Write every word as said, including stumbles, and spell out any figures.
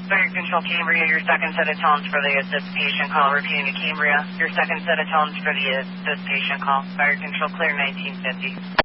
Fire Control Cambria, your second set of tones for the assist patient call. Repeating to Cambria, your second set of tones for the assist patient call. Fire Control clear nineteen fifty.